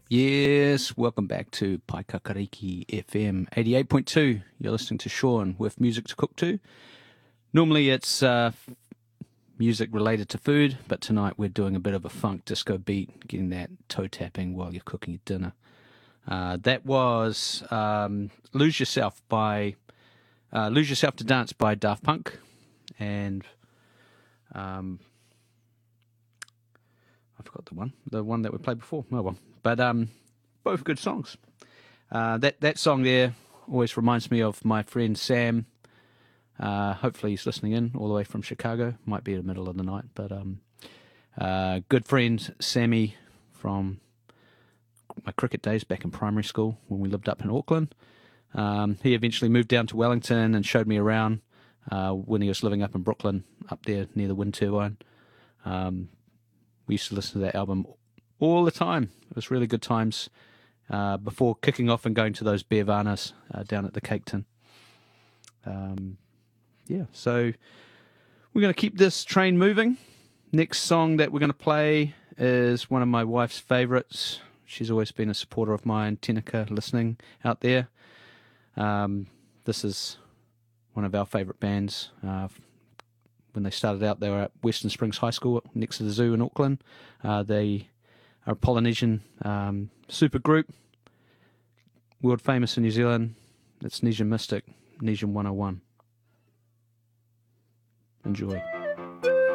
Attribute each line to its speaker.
Speaker 1: Yes, welcome back to Paikakariki FM 88.2. You're listening to Sean with Music to Cook To. Normally it's music related to food, but tonight we're doing a bit of a funk disco beat, getting that toe tapping while you're cooking your dinner. That was Lose Yourself to Dance by Daft Punk, and I forgot the one that we played before. Oh well, but both good songs. That song there always reminds me of my friend Sam. Hopefully he's listening in all the way from Chicago. Might be in the middle of the night, but good friend Sammy from my cricket days back in primary school when we lived up in Auckland. He eventually moved down to Wellington and showed me around when he was living up in Brooklyn, up there near the wind turbine. We used to listen to that album all the time. It was really good times before kicking off and going to those Beervanas down at the Cake Tin. So we're going to keep this train moving. Next song that we're going to play is one of my wife's favourites. She's always been a supporter of mine, Tenica, listening out there. This is one of our favourite bands. When they started out, they were at Western Springs High School next to the zoo in Auckland. They are a Polynesian super group, world famous in New Zealand. It's Nesian Mystic, Nesian 101. Enjoy.